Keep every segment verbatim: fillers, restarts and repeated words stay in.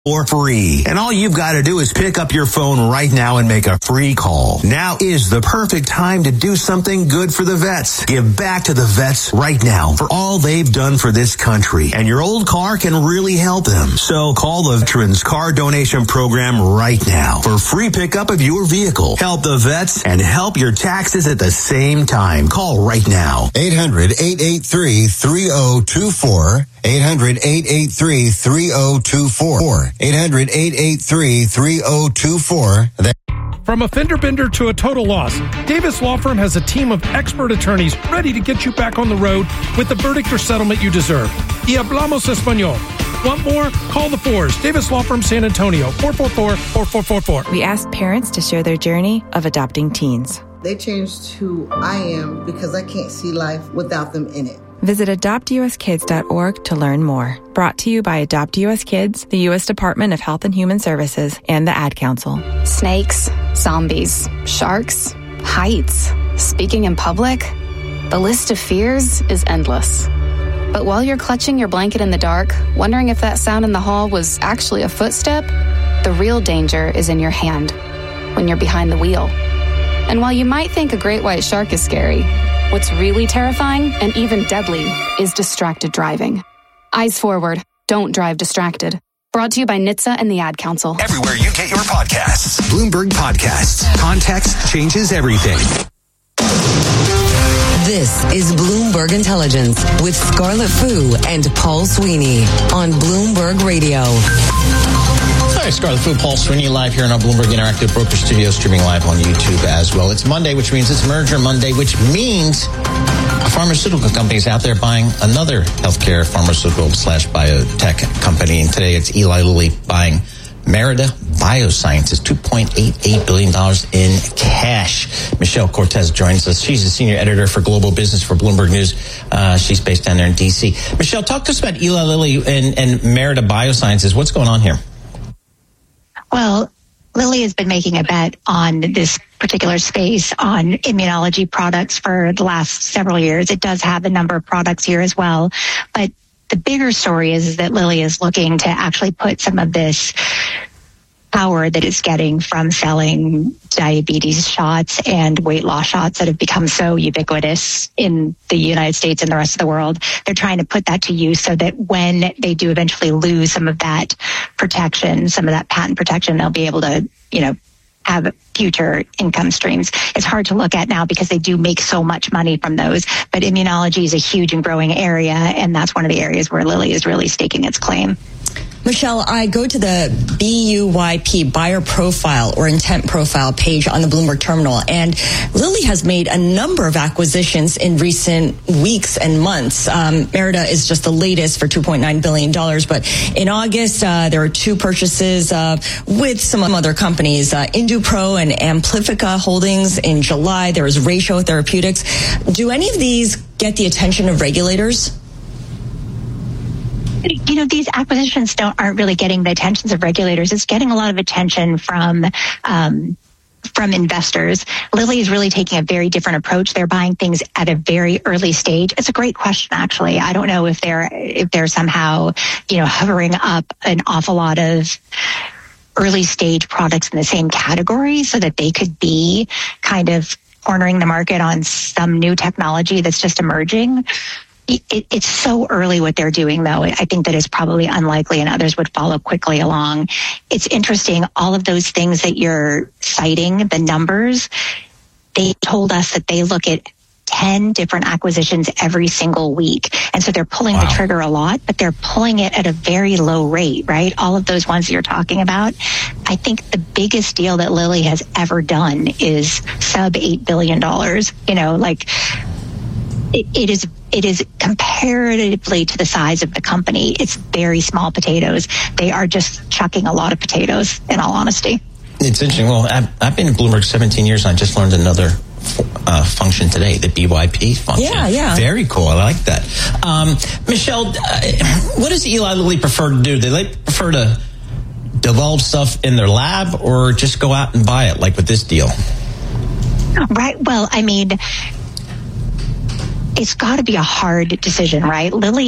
for free. And all you've got to do is pick up your phone right now and make a free call. Now is the perfect time to do something good for the vets. Give back to the vets right now for all they've done for this country. And your old car can really help them. So call the Veterans Car Donation Program right now for free pickup of your vehicle. Help the vets and help your taxes at the same time. Call right now. eight hundred, eight eight three, three oh two four. eight hundred, eight eight three, three oh two four. eight hundred, eight eight three, three oh two four. From a fender bender to a total loss, Davis Law Firm has a team of expert attorneys ready to get you back on the road with the verdict or settlement you deserve. Y hablamos español. Want more? Call the Fours. Davis Law Firm San Antonio, four four four, four four four four. We asked parents to share their journey of adopting teens. They changed who I am because I can't see life without them in it. Visit adopt u s kids dot org to learn more. Brought to you by Adopt U S Kids, the U S Department of Health and Human Services, and the Ad Council. Snakes, zombies, sharks, heights, speaking in public. The list of fears is endless. But while you're clutching your blanket in the dark, wondering if that sound in the hall was actually a footstep, the real danger is in your hand, when you're behind the wheel. And while you might think a great white shark is scary, what's really terrifying and even deadly is distracted driving. Eyes forward. Don't drive distracted. Brought to you by N H T S A and the Ad Council. Everywhere you get your podcasts. Bloomberg Podcasts. Context changes everything. This is Bloomberg Intelligence with Scarlett Fu and Paul Sweeney on Bloomberg Radio. Hi, Scarlett Fu, Paul Sweeney, live here in our Bloomberg Interactive Broker Studio, streaming live on YouTube as well. It's Monday, which means it's Merger Monday, which means a pharmaceutical company is out there buying another healthcare pharmaceutical slash biotech company. And today it's Eli Lilly buying Merida Biosciences, two point eight eight billion dollars in cash. Michelle Cortez joins us. She's the senior editor for global business for Bloomberg News. Uh, she's based down there in D C. Michelle, talk to us about Eli Lilly and, and Merida Biosciences. What's going on here? Well, Lilly has been making a bet on this particular space on immunology products for the last several years. It does have a number of products here as well. But the bigger story is, is that Lilly is looking to actually put some of this power that it's getting from selling diabetes shots and weight loss shots that have become so ubiquitous in the United States and the rest of the world. They're trying to put that to use so that when they do eventually lose some of that protection, some of that patent protection, they'll be able to, you know, have future income streams. It's hard to look at now because they do make so much money from those, but immunology is a huge and growing area, and that's one of the areas where Lilly is really staking its claim. Michelle, I go to the B U Y P, buyer profile or intent profile page on the Bloomberg terminal, and Lilly has made a number of acquisitions in recent weeks and months. Um, Merida is just the latest for two point nine billion dollars, but in August, uh, there were two purchases uh, with some other companies, uh, Indupro and Amplifica Holdings. In July, there was Ratio Therapeutics. Do any of these get the attention of regulators? You know, these acquisitions don't aren't really getting the attentions of regulators. It's getting a lot of attention from um, from investors. Lilly is really taking a very different approach. They're buying things at a very early stage. It's a great question, actually. I don't know if they're if they're somehow, you know, hovering up an awful lot of early stage products in the same category so that they could be kind of cornering the market on some new technology that's just emerging. It, it's so early what they're doing, though. I think that is probably unlikely, and others would follow quickly along. It's interesting, all of those things that you're citing, the numbers, they told us that they look at ten different acquisitions every single week. And so they're pulling wow. the trigger a lot, but they're pulling it at a very low rate, right? All of those ones that you're talking about. I think the biggest deal that Lilly has ever done is sub eight billion dollars. You know, like it, it is It is comparatively to the size of the company. It's very small potatoes. They are just chucking a lot of potatoes, in all honesty. It's interesting. Well, I've, I've been at Bloomberg seventeen years, and I just learned another uh, function today, the B Y P function. Yeah, yeah. Very cool. I like that. Um, Michelle, uh, what does Eli Lilly prefer to do? Do they prefer to develop stuff in their lab or just go out and buy it, like with this deal? Right. Well, I mean, it's got to be a hard decision, right? Lilly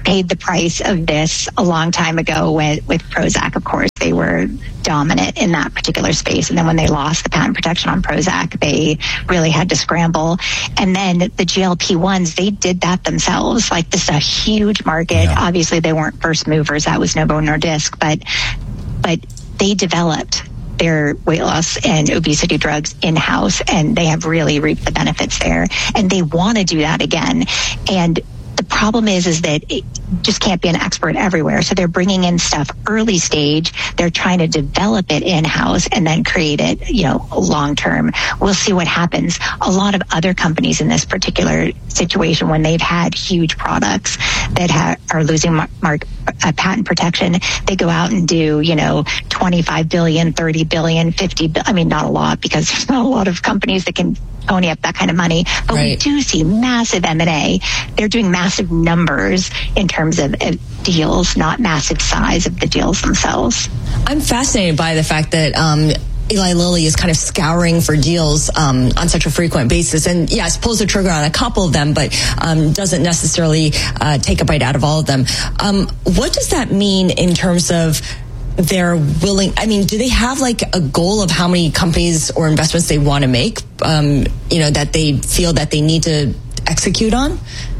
paid the price of this a long time ago with, with Prozac, of course. They were dominant in that particular space. And then when they lost the patent protection on Prozac, they really had to scramble. And then the G L P ones, they did that themselves. Like, this is a huge market. Yeah. Obviously, they weren't first movers. That was Novo Nordisk. But, but they developed their weight loss and obesity drugs in-house, and they have really reaped the benefits there. And they want to do that again. And the problem is, is that it just can't be an expert everywhere. So they're bringing in stuff early stage. They're trying to develop it in-house and then create it, you know, long-term. We'll see what happens. A lot of other companies in this particular situation, when they've had huge products that ha- are losing mark, mark uh, patent protection, they go out and do, you know, twenty-five billion, thirty billion, fifty billion. I mean, not a lot, because there's not a lot of companies that can pony up that kind of money. But right. we do see massive M and A. They're doing massive numbers in terms of, of deals, not massive size of the deals themselves. I'm fascinated by the fact that um, Eli Lilly is kind of scouring for deals um, on such a frequent basis. And yes, pulls the trigger on a couple of them, but um, doesn't necessarily uh, take a bite out of all of them. Um, what does that mean in terms of they're willing, I mean, do they have like a goal of how many companies or investments they want to make, um, you know, that they feel that they need to execute on?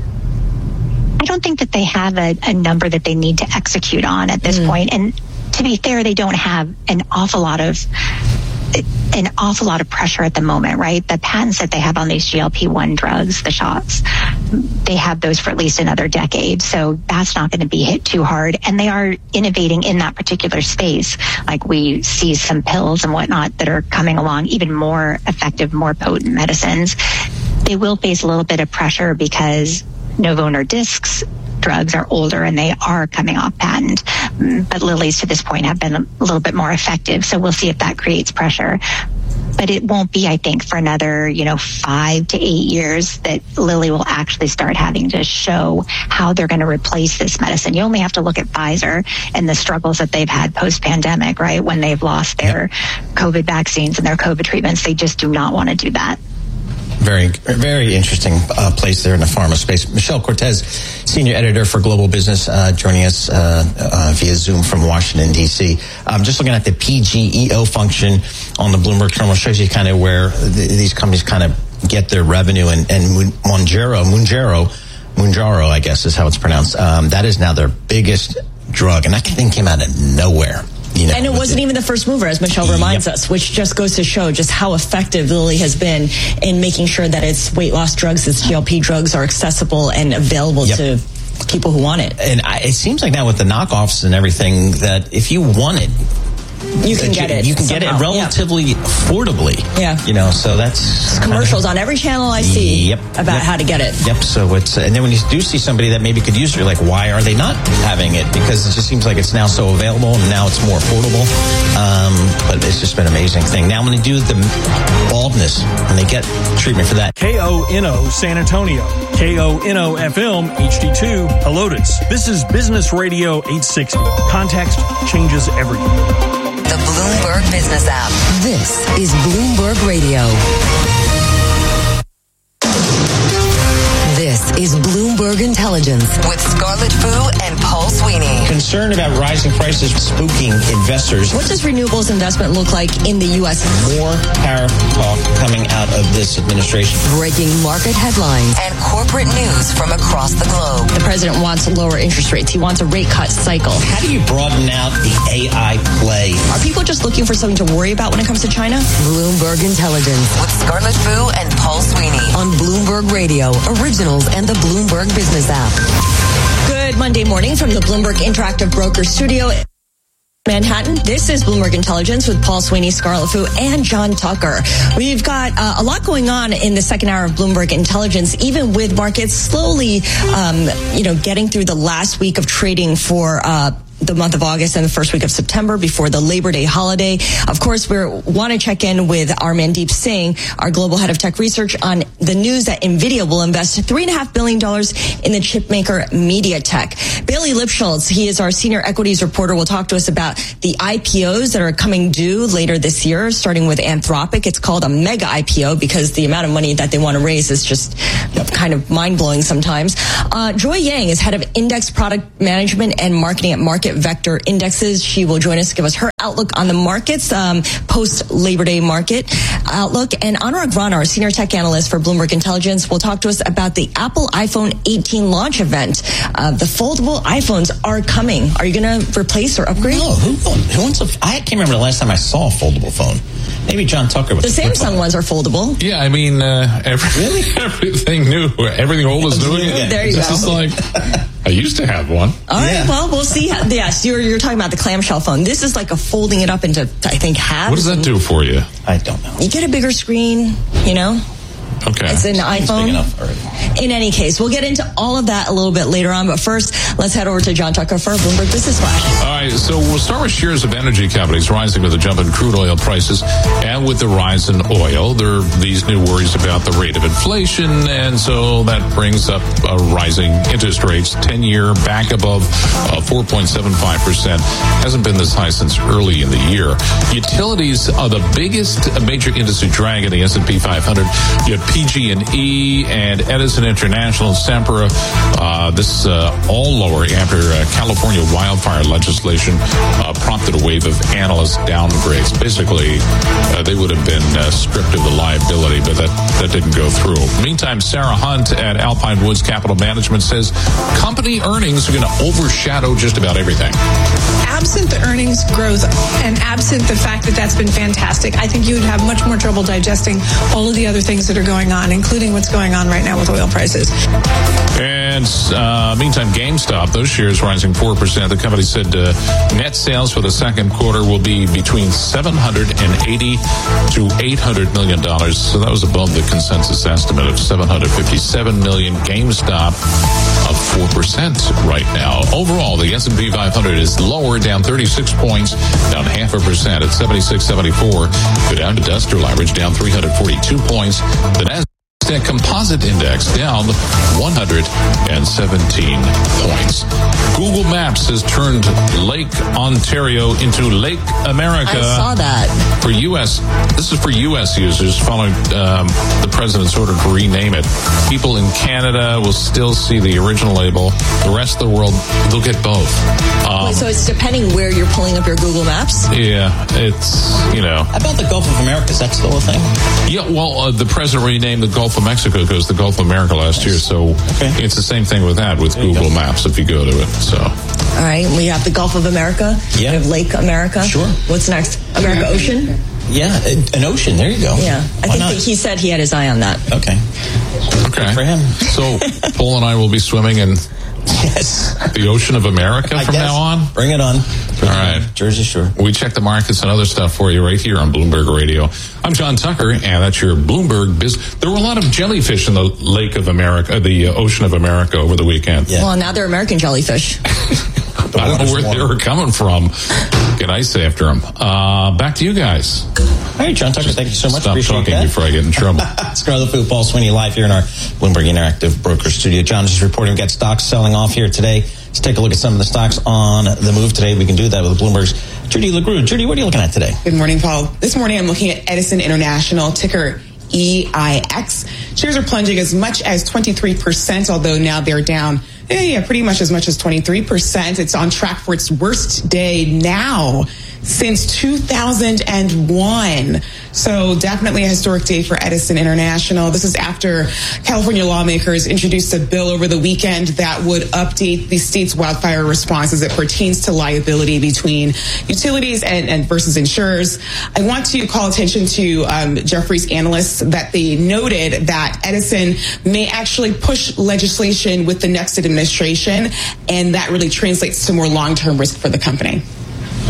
I don't think that they have a, a number that they need to execute on at this mm. point. And to be fair, they don't have an awful lot of an awful lot of pressure at the moment, right? The patents that they have on these G L P one drugs, the shots, they have those for at least another decade. So that's not going to be hit too hard. And they are innovating in that particular space. Like, we see some pills and whatnot that are coming along, even more effective, more potent medicines. They will face a little bit of pressure because Novo Nordisk's drugs are older and they are coming off patent. But Lilly's to this point have been a little bit more effective. So we'll see if that creates pressure. But it won't be, I think, for another, you know, five to eight years that Lilly will actually start having to show how they're going to replace this medicine. You only have to look at Pfizer and the struggles that they've had post-pandemic, right? When they've lost their yep. COVID vaccines and their COVID treatments, they just do not want to do that. Very, very interesting uh, place there in the pharma space. Michelle Cortez, senior editor for Global Business, uh, joining us uh, uh, via Zoom from Washington, D C. Um, just looking at the P G E O function on the Bloomberg terminal shows you kind of where the, these companies kind of get their revenue. And, and Mounjaro, Mounjaro, Mounjaro, I guess is how it's pronounced. Um, that is now their biggest drug, and that thing came out of nowhere. You know, and it wasn't it. even the first mover, as Michelle reminds yep. us, which just goes to show just how effective Lilly has been in making sure that its weight loss drugs, its G L P drugs, are accessible and available yep. to people who want it. And I, it seems like now with the knockoffs and everything that if you want it, you can get you, it. You can somehow. get it relatively yeah. affordably. Yeah. You know, so that's There's commercials kinda, on every channel I see yep, about yep. how to get it. Yep. So it's, and then when you do see somebody that maybe could use it, you're like, why are they not having it? Because it just seems like it's now so available and now it's more affordable. Um, but it's just been an amazing thing. Now when they do the baldness and they get treatment for that. K O N O San Antonio. K O N O F M H D two Helotes. This is Business Radio eight sixty. Context changes everything. The Bloomberg Business app. This is Bloomberg Radio. This is Bloomberg Intelligence with Scarlett Fu and Paul Sweeney. Concerned about rising prices spooking investors. What does renewables investment look like in the U S? More tariff talk coming out of this administration. Breaking market headlines and corporate news from across the globe. The president wants lower interest rates. He wants a rate cut cycle. How do you broaden out the A I play? Are people just looking for something to worry about when it comes to China? Bloomberg Intelligence with Scarlett Fu and Paul Sweeney on Bloomberg Radio, Originals, and the Bloomberg Business app. Good Monday morning from the Bloomberg Interactive Broker Studio. Manhattan. This is Bloomberg Intelligence with Paul Sweeney, Scarlett Fu, and John Tucker. We've got uh, a lot going on in the second hour of Bloomberg Intelligence, even with markets slowly, um, you know, getting through the last week of trading for uh the month of August and the first week of September before the Labor Day holiday. Of course, we want to check in with our Mandeep Singh, our global head of tech research, on the news that NVIDIA will invest three point five billion dollars in the chipmaker MediaTek. Bailey Lipschultz, he is our senior equities reporter, will talk to us about the I P Os that are coming due later this year, starting with Anthropic. It's called a mega I P O because the amount of money that they want to raise is just kind of mind-blowing sometimes. Uh, Joy Yang is head of index product management and marketing at Market Vector Indexes. She will join us to give us her outlook on the markets, um, post-Labor Day market outlook. And Anurag Rana, our senior tech analyst for Bloomberg Intelligence, will talk to us about the Apple iPhone eighteen launch event. Uh, the foldable iPhones are coming. Are you going to replace or upgrade? No, who, who wants a, I can't remember the last time I saw a foldable phone. Maybe John Tucker was. The Samsung ones are foldable. Yeah, I mean, uh, every, really? everything new, everything old is new again. There you it's go. Just like, I used to have one. All right, yeah. Well, we'll see. How, yes, you're, you're talking about the clamshell phone. This is like a folding it up into, I think, halves. What does that do for you? I don't know. You get a bigger screen, you know. Okay. It's an iPhone. Big enough already. In any case, we'll get into all of that a little bit later on. But first, let's head over to John Tucker for Bloomberg Business Flash. All right. So we'll start with shares of energy companies rising with the jump in crude oil prices and with the rise in oil. There are these new worries about the rate of inflation. And so that brings up uh, rising interest rates. ten-year back above uh, four point seven five percent. Hasn't been this high since early in the year. Utilities are the biggest major industry drag in the S and P five hundred. You have P G and E and Edison International, Sempra, uh, this uh, all lower after uh, California wildfire legislation uh, prompted a wave of analyst downgrades. Basically, uh, they would have been uh, stripped of the liability, but that, that didn't go through. Meantime, Sarah Hunt at Alpine Woods Capital Management says company earnings are going to overshadow just about everything. Absent the earnings growth and absent the fact that that's been fantastic, I think you would have much more trouble digesting all of the other things that are going on, including what's going on right now with oil prices. And uh, meantime, GameStop, those shares rising four percent. The company said uh, net sales for the second quarter will be between seven hundred eighty to eight hundred million dollars. So that was above the consensus estimate of seven hundred fifty-seven million dollars. GameStop up four percent right now. Overall, the S and P five hundred is lower, down thirty-six points, down half a percent at seventy-six seventy-four. Go down to industrial average, down three hundred forty-two points. The Nasdaq Composite Index down one hundred seventeen points. Google Maps has turned Lake Ontario into Lake America. I saw that. For U S, this is for U S users following um, the president's order to rename it. People in Canada will still see the original label. The rest of the world, they'll get both. Um, Wait, so it's depending where you're pulling up your Google Maps? Yeah, it's, you know. How about the Gulf of America? Is that still a thing? Yeah, well, uh, the president renamed the Gulf of Mexico because the Gulf of America last year. So okay. It's the same thing with that, with there Google Maps if you go to it. So. All right, we have the Gulf of America. Yeah. We have Lake America. Sure. What's next? America Ocean? Yeah, an ocean. There you go. Yeah. I Why think not? that he said he had his eye on that. Okay. Okay. Good for him. So Paul and I will be swimming in yes. the Ocean of America I from guess. now on? Bring it on. All right. Jersey Shore. We check the markets and other stuff for you right here on Bloomberg Radio. I'm John Tucker, and that's your Bloomberg Biz. There were a lot of jellyfish in the Lake of America, the uh, Ocean of America over the weekend. Yeah. Well, now they're American jellyfish. I don't know where warm. they were coming from. Get ice after them. Uh, back to you guys. All right, John Tucker, thank you so much. Stop Appreciate talking that. before I get in trouble. Scarlet Fu, Paul Sweeney, live here in our Bloomberg Interactive Broker Studio. John is reporting we've got stocks selling off here today. Let's take a look at some of the stocks on the move today. We can do that with Bloomberg's Judy LaGrue. Judy, what are you looking at today? Good morning, Paul. This morning I'm looking at Edison International, ticker E I X. Shares are plunging as much as twenty-three percent, although now they're down, yeah, yeah, pretty much as much as twenty-three percent. It's on track for its worst day now since two thousand one. So definitely a historic day for Edison International. This is after California lawmakers introduced a bill over the weekend that would update the state's wildfire response as it pertains to liability between utilities and, and versus insurers. I want to call attention to um, Jefferies analysts that they noted that Edison may actually push legislation with the next administration, and that really translates to more long-term risk for the company.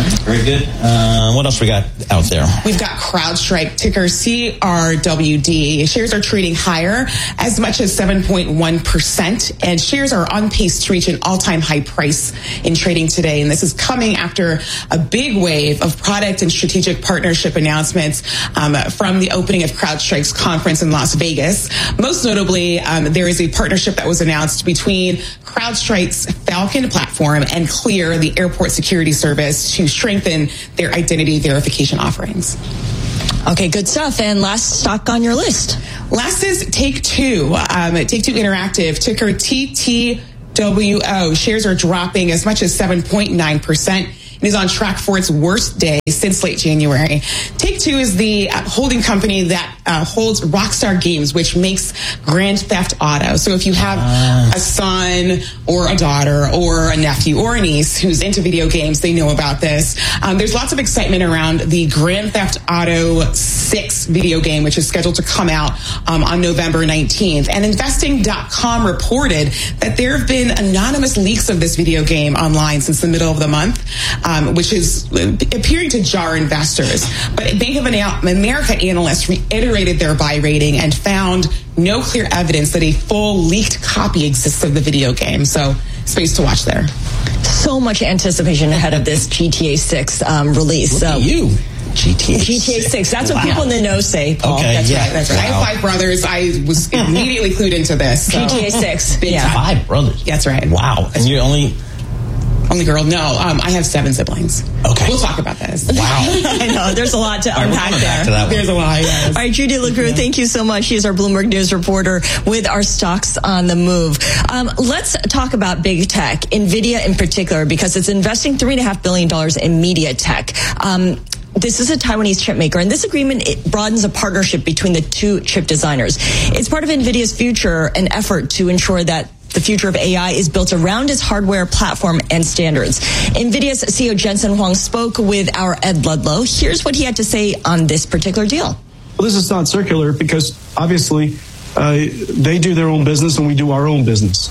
Very good. Uh, what else we got out there? We've got CrowdStrike, ticker C R W D. Shares are trading higher, as much as seven point one percent, and shares are on pace to reach an all-time high price in trading today. And this is coming after a big wave of product and strategic partnership announcements um, from the opening of CrowdStrike's conference in Las Vegas. Most notably, um, there is a partnership that was announced between CrowdStrike's Falcon platform and Clear, the airport security service, to strengthen their identity verification offerings. Okay, good stuff. And last stock on your list? Last is Take-Two. Um, Take-Two Interactive, ticker T T W O. Shares are dropping as much as seven point nine percent. It is on track for its worst day since late January. Take-Two is the uh, holding company that uh, holds Rockstar Games, which makes Grand Theft Auto. So if you have uh. a son or a daughter or a nephew or a niece who's into video games, they know about this. Um, there's lots of excitement around the Grand Theft Auto six video game, which is scheduled to come out um, on November nineteenth. And Investing dot com reported that there have been anonymous leaks of this video game online since the middle of the month. Um, which is appearing to jar investors. But Bank of America analysts reiterated their buy rating and found no clear evidence that a full leaked copy exists of the video game. So space to watch there. So much anticipation ahead of this G T A six um, release. Look so. at you. G T A G T A six. That's wow. what people in the know say, Paul. Okay, that's yeah. right. That's right. Wow. I have five brothers. I was immediately clued into this. So. G T A six. Big yeah. time. Five brothers. That's right. Wow. And you're only... Only girl? No, um, I have seven siblings. Okay. We'll talk about this. Wow. I know. There's a lot to All right, unpack we're there. Back to that one. There's a lot, yes. All right, Judy LaGrue, yeah. thank you so much. She's our Bloomberg News reporter with our stocks on the move. Um, let's talk about big tech, NVIDIA in particular, because it's investing three point five billion dollars in MediaTek. Um, This is a Taiwanese chip maker, and this agreement it broadens a partnership between the two chip designers. It's part of NVIDIA's future, an effort to ensure that the future of A I is built around its hardware platform and standards. NVIDIA's C E O Jensen Huang spoke with our Ed Ludlow. Here's what he had to say on this particular deal. Well, this is not circular because obviously uh, they do their own business and we do our own business.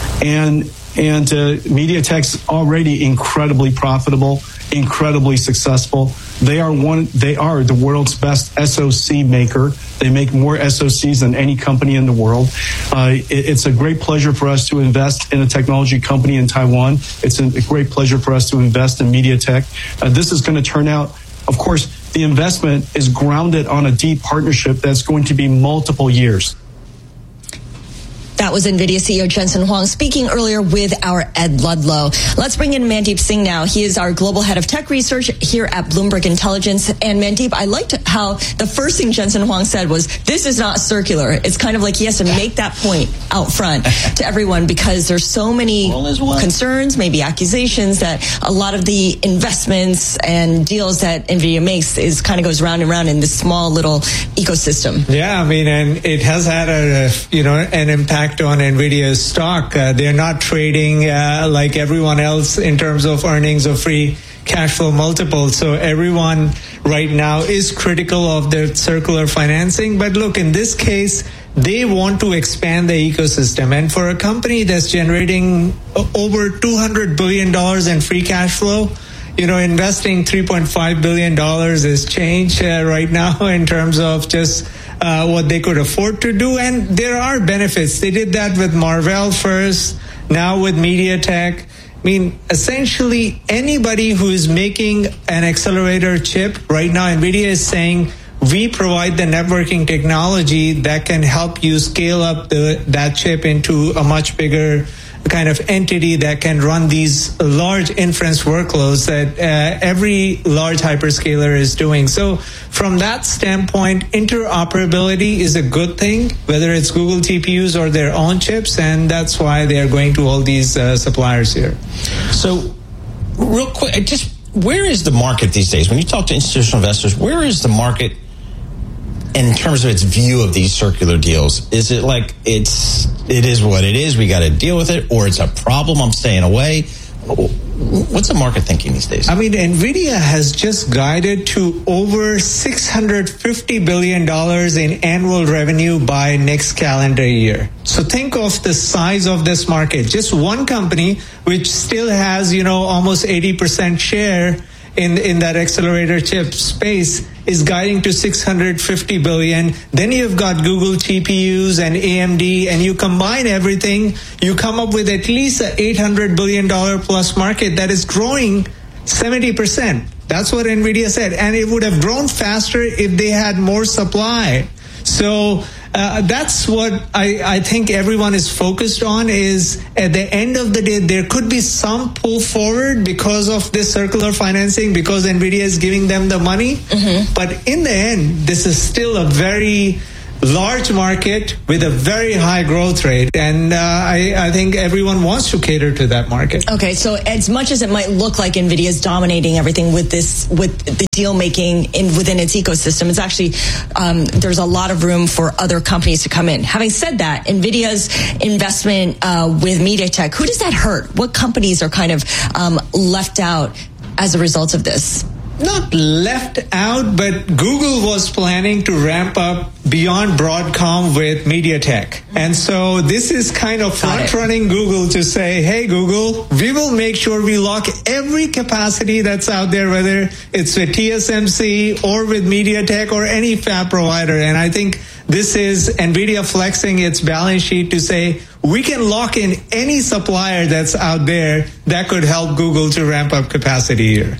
And and uh, MediaTek's already incredibly profitable, incredibly successful. They are one. They are the world's best S O C maker. They make more S O Cs than any company in the world. Uh, it, it's a great pleasure for us to invest in a technology company in Taiwan. It's a, a great pleasure for us to invest in MediaTek. Uh, this is going to turn out, of course, the investment is grounded on a deep partnership that's going to be multiple years. That was NVIDIA C E O Jensen Huang speaking earlier with our Ed Ludlow. Let's bring in Mandeep Singh now. He is our global head of tech research here at Bloomberg Intelligence. And Mandeep, I liked how the first thing Jensen Huang said was, this is not circular. It's kind of like he has to make that point out front to everyone because there's so many concerns, maybe accusations that a lot of the investments and deals that NVIDIA makes is kind of goes round and round in this small little ecosystem. Yeah, I mean, and it has had a, you know, an impact on NVIDIA's stock. Uh, they're not trading uh, like everyone else in terms of earnings or free cash flow multiples. So everyone right now is critical of the circular financing. But look, in this case, they want to expand the ecosystem. And for a company that's generating over two hundred billion dollars in free cash flow, you know, investing three point five billion dollars is change uh, right now in terms of just Uh, what they could afford to do. And there are benefits. They did that with Marvell first, now with MediaTek. I mean, essentially anybody who is making an accelerator chip right now, NVIDIA is saying, we provide the networking technology that can help you scale up the, that chip into a much bigger kind of entity that can run these large inference workloads that uh, every large hyperscaler is doing. So from that standpoint, interoperability is a good thing, whether it's Google T P Us or their own chips, and that's why they're going to all these uh, suppliers here. So real quick, just where is the market these days? When you talk to institutional investors, where is the market in terms of its view of these circular deals? Is it like it's it is what it is, we got to deal with it, or it's a problem, I'm staying away? What's the market thinking these days? I mean, NVIDIA has just guided to over six hundred fifty billion dollars in annual revenue by next calendar year. So think of the size of this market. Just one company, which still has, you know, almost eighty percent share in, in that accelerator chip space is guiding to six hundred fifty billion. Then you've got Google T P Us and A M D, and you combine everything, you come up with at least an eight hundred billion dollars plus market that is growing seventy percent. That's what NVIDIA said. And it would have grown faster if they had more supply. So uh, that's what I, I think everyone is focused on, is at the end of the day, there could be some pull forward because of this circular financing, because NVIDIA is giving them the money. Mm-hmm. But in the end, this is still a very large market with a very high growth rate. And uh, I, I think everyone wants to cater to that market. Okay, so as much as it might look like NVIDIA is dominating everything with this, with the deal making in within its ecosystem, it's actually, um, there's a lot of room for other companies to come in. Having said that, NVIDIA's investment uh, with MediaTek, who does that hurt? What companies are kind of um, left out as a result of this? Not left out, but Google was planning to ramp up beyond Broadcom with MediaTek. And so this is kind of front-running Google to say, hey, Google, we will make sure we lock every capacity that's out there, whether it's with T S M C or with MediaTek or any fab provider. And I think this is NVIDIA flexing its balance sheet to say, we can lock in any supplier that's out there that could help Google to ramp up capacity here.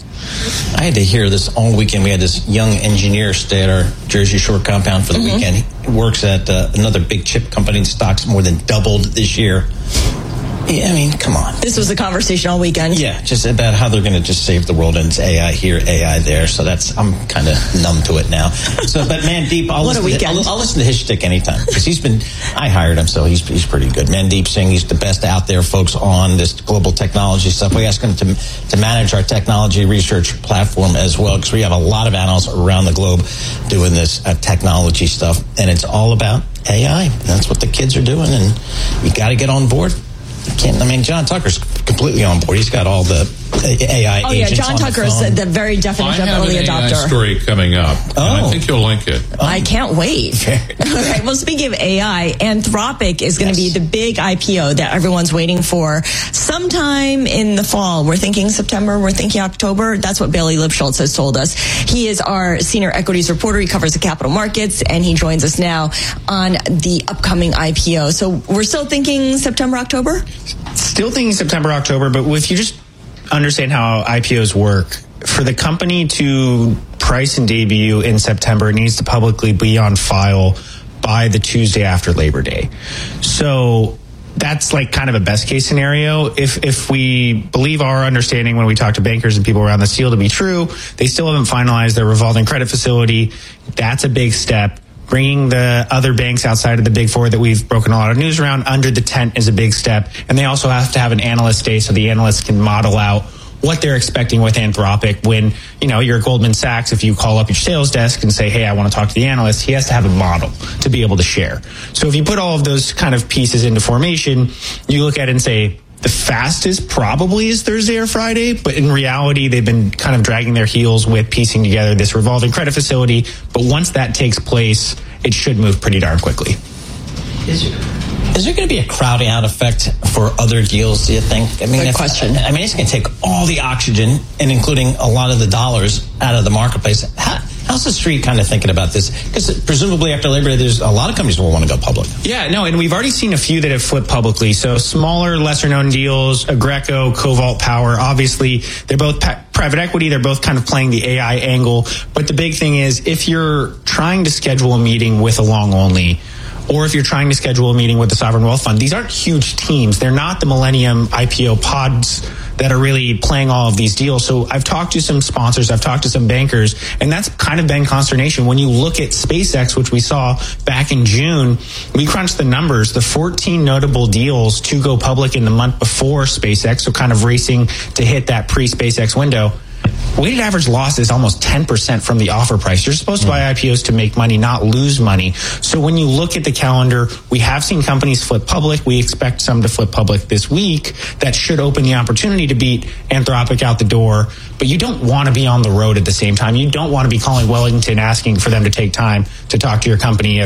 I had to hear this all weekend. We had this young engineer stay at our Jersey Shore compound for the mm-hmm. weekend. He works at uh, another big chip company. Stocks more than doubled this year. Yeah, I mean, come on. This was the conversation all weekend. Yeah, just about how they're going to just save the world, and it's A I here, A I there. So that's, I'm kind of numb to it now. So, but Mandeep, I'll, what listen, a weekend. To, I'll, I'll listen to his shtick anytime, because he's been, I hired him, so he's he's pretty good. Mandeep Singh, he's the best out there, folks, on this global technology stuff. We asked him to to manage our technology research platform as well, because we have a lot of analysts around the globe doing this uh, technology stuff, and it's all about A I. That's what the kids are doing, and you got to get on board. Can't, I mean, John Tucker's completely on board. He's got all the A I oh, agents yeah, John on Tucker the is phone. the very definition I of early have an adopter. A I story coming up. Oh. And I think you'll like it. Oh. I can't wait. Okay, well, speaking of A I, Anthropic is going to yes. be the big I P O that everyone's waiting for sometime in the fall. We're thinking September. We're thinking October. That's what Bailey Lipschultz has told us. He is our senior equities reporter. He covers the capital markets, and he joins us now on the upcoming I P O. So we're still thinking September, October? Still thinking September, October, but if you just understand how I P Os work, for the company to price and debut in September, it needs to publicly be on file by the Tuesday after Labor Day. So that's like kind of a best case scenario. If if we believe our understanding when we talk to bankers and people around the deal to be true, they still haven't finalized their revolving credit facility. That's a big step. Bringing the other banks outside of the big four that we've broken a lot of news around under the tent is a big step. And they also have to have an analyst day so the analysts can model out what they're expecting with Anthropic. When, you know, you're at Goldman Sachs, if you call up your sales desk and say, hey, I want to talk to the analyst, he has to have a model to be able to share. So if you put all of those kind of pieces into formation, you look at it and say, the fastest probably is Thursday or Friday, but in reality, they've been kind of dragging their heels with piecing together this revolving credit facility. But once that takes place, it should move pretty darn quickly. Is there, is there going to be a crowding out effect for other deals, do you think? I mean, Good if, question. I mean, it's going to take all the oxygen and including a lot of the dollars out of the marketplace. How, how's the street kind of thinking about this? Because presumably after Labor Day, there's a lot of companies that will want to go public. Yeah, no, and we've already seen a few that have flipped publicly. So smaller, lesser-known deals, Agreco, Cobalt Power, obviously, they're both pa- private equity. They're both kind of playing the A I angle. But the big thing is, if you're trying to schedule a meeting with a long-only, or if you're trying to schedule a meeting with the Sovereign Wealth Fund, these aren't huge teams. They're not the Millennium I P O pods that are really playing all of these deals. So I've talked to some sponsors, I've talked to some bankers, and that's kind of been consternation. When you look at SpaceX, which we saw back in June, we crunched the numbers, the fourteen notable deals to go public in the month before SpaceX, so kind of racing to hit that pre-SpaceX window. Weighted average loss is almost ten percent from the offer price. You're supposed to buy I P Os to make money, not lose money. So when you look at the calendar, we have seen companies flip public. We expect some to flip public this week. That should open the opportunity to beat Anthropic out the door. But you don't want to be on the road at the same time. You don't want to be calling Wellington asking for them to take time to talk to your company if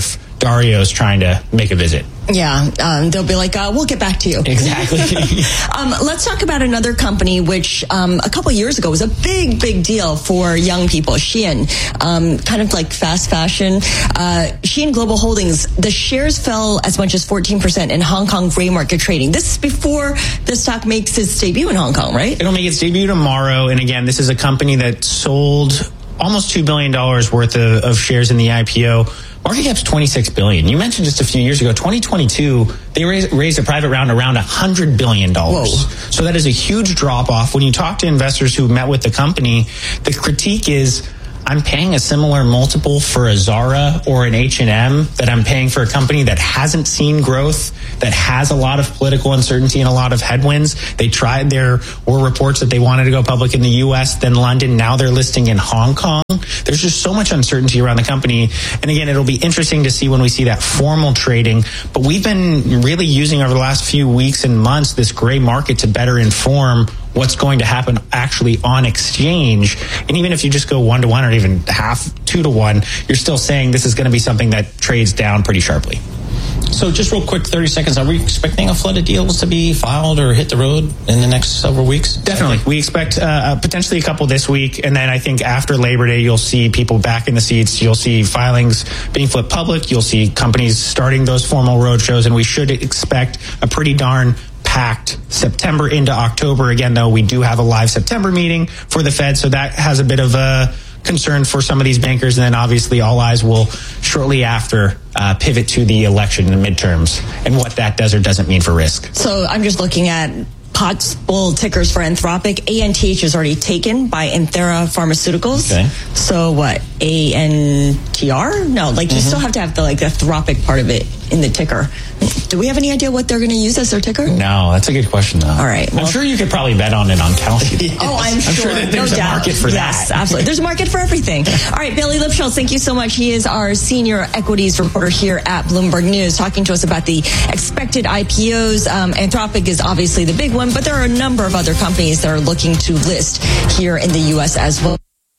Dario's trying to make a visit. Yeah, um, they'll be like, uh, we'll get back to you. Exactly. um, let's talk about another company, which um, a couple years ago was a big, big deal for young people, Shein, um, kind of like fast fashion. Uh, Shein Global Holdings, the shares fell as much as fourteen percent in Hong Kong gray market trading. This is before the stock makes its debut in Hong Kong, right? It'll make its debut tomorrow. And again, this is a company that sold almost two billion dollars worth of, of shares in the I P O. Market cap's twenty-six billion dollars. You mentioned just a few years ago, twenty twenty-two, they raised, raised a private round around one hundred billion dollars. Whoa. So that is a huge drop off. When you talk to investors who met with the company, the critique is, I'm paying a similar multiple for a Zara or an H and M that I'm paying for a company that hasn't seen growth, that has a lot of political uncertainty and a lot of headwinds. They tried, there were reports that they wanted to go public in the U S, then London. Now they're listing in Hong Kong. There's just so much uncertainty around the company. And again, it'll be interesting to see when we see that formal trading. But we've been really using over the last few weeks and months this gray market to better inform what's going to happen actually on exchange. And even if you just go one to one or even half, two to one, you're still saying this is going to be something that trades down pretty sharply. So just real quick, thirty seconds, are we expecting a flood of deals to be filed or hit the road in the next several weeks? Definitely. We expect uh, potentially a couple this week, and then I think after Labor Day, you'll see people back in the seats. You'll see filings being flipped public. You'll see companies starting those formal roadshows, and we should expect a pretty darn packed September into October. Again, though, we do have a live September meeting for the Fed, so that has a bit of a concern for some of these bankers. And then obviously all eyes will shortly after uh, pivot to the election and the midterms and what that does or doesn't mean for risk. So I'm just looking at possible tickers for Anthropic. A N T H is already taken by Anthera Pharmaceuticals. Okay. So what? A N T R? No, like you mm-hmm. still have to have the like the Anthropic part of it in the ticker. Do we have any idea what they're going to use as their ticker? No, that's a good question, though. All right. Well, I'm sure you could probably bet on it on Kalshi. Oh, I'm, I'm sure. sure that there's no a doubt. market for yes, that. Absolutely. There's a market for everything. All right, Bailey Lipschultz, thank you so much. He is our senior equities reporter here at Bloomberg News, talking to us about the expected I P Os. Um, Anthropic is obviously the big one, but there are a number of other companies that are looking to list here in the U S as well.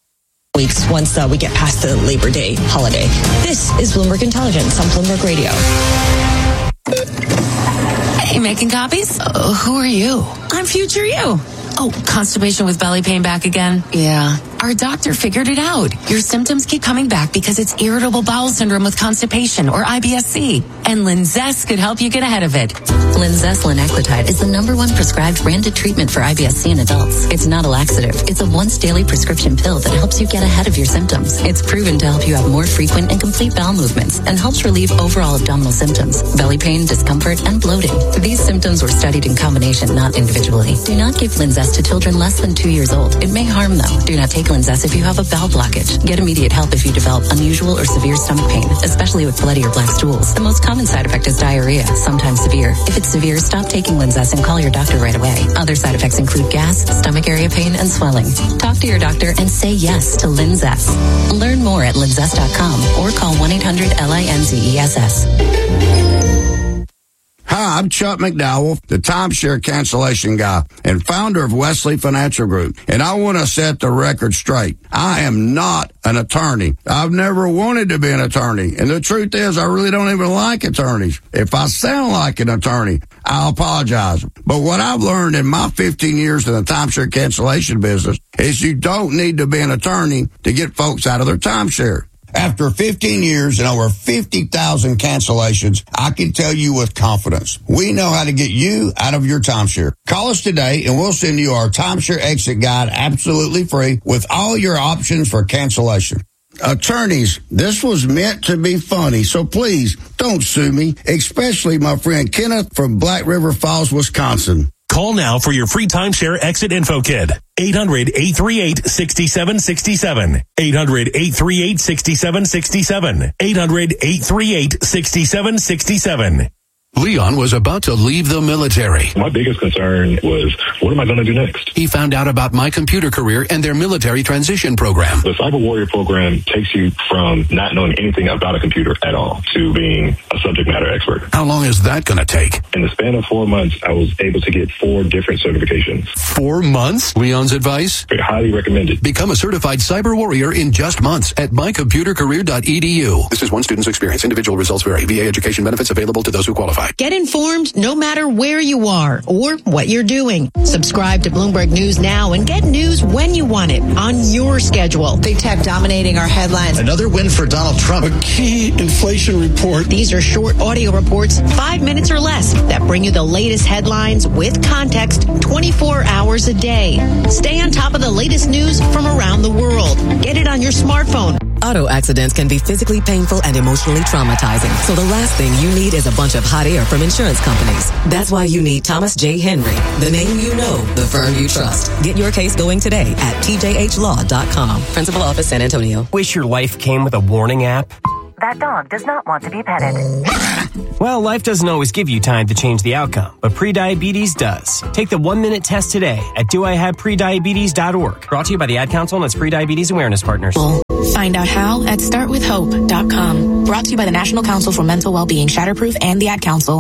Weeks once uh, we get past the Labor Day holiday. This is Bloomberg Intelligence on Bloomberg Radio. Hey, making copies? Uh, who are you? I'm future you. Oh, constipation with belly pain back again? Yeah. Our doctor figured it out. Your symptoms keep coming back because it's irritable bowel syndrome with constipation, or I B S C. And Linzess could help you get ahead of it. Linzess linaclotide is the number one prescribed branded treatment for I B S C in adults. It's not a laxative. It's a once daily prescription pill that helps you get ahead of your symptoms. It's proven to help you have more frequent and complete bowel movements and helps relieve overall abdominal symptoms, belly pain, discomfort, and bloating. These symptoms were studied in combination, not individually. Do not give Linzess to children less than two years old. It may harm, though. Do not take Linzess if you have a bowel blockage. Get immediate help if you develop unusual or severe stomach pain, especially with bloody or black stools. The most common side effect is diarrhea, sometimes severe. If it's severe, stop taking Linzess and call your doctor right away. Other side effects include gas, stomach area pain, and swelling. Talk to your doctor and say yes to Linzess. Learn more at linzess dot com or call one eight hundred L I N Z E S S. Hi, I'm Chuck McDowell, the timeshare cancellation guy and founder of Wesley Financial Group. And I want to set the record straight. I am not an attorney. I've never wanted to be an attorney. And the truth is, I really don't even like attorneys. If I sound like an attorney, I'll apologize. But what I've learned in my fifteen years in the timeshare cancellation business is you don't need to be an attorney to get folks out of their timeshare. After fifteen years and over fifty thousand cancellations, I can tell you with confidence, we know how to get you out of your timeshare. Call us today and we'll send you our timeshare exit guide absolutely free with all your options for cancellation. Attorneys, this was meant to be funny, so please don't sue me, especially my friend Kenneth from Black River Falls, Wisconsin. Call now for your free timeshare exit info kit. eight hundred, eight three eight, six seven six seven. eight hundred, eight three eight, six seven six seven. eight hundred, eight three eight, six seven six seven. Leon was about to leave the military. My biggest concern was, what am I going to do next? He found out about My Computer Career and their military transition program. The Cyber Warrior program takes you from not knowing anything about a computer at all to being a subject matter expert. How long is that going to take? In the span of four months, I was able to get four different certifications. Four months? Leon's advice? I highly recommend it. Become a certified cyber warrior in just months at my computer career dot e d u. This is one student's experience. Individual results vary. V A education benefits available to those who qualify. Get informed no matter where you are or what you're doing. Subscribe to Bloomberg News now and get news when you want it on your schedule. Big tech dominating our headlines. Another win for Donald Trump. A key inflation report. These are short audio reports, five minutes or less, that bring you the latest headlines with context twenty-four hours a day. Stay on top of the latest news from around the world. Get it on your smartphone. Auto accidents can be physically painful and emotionally traumatizing. So the last thing you need is a bunch of hot air from insurance companies. That's why you need Thomas J. Henry, the name you know, the firm you trust. Get your case going today at t j h law dot com. Principal Office, San Antonio. Wish your life came with a warning app? That dog does not want to be petted. Well, life doesn't always give you time to change the outcome, but prediabetes does. Take the one-minute test today at do I have prediabetes dot org. Brought to you by the Ad Council and its Prediabetes Awareness Partners. Find out how at start with hope dot com. Brought to you by the National Council for Mental Wellbeing, Shatterproof, and the Ad Council.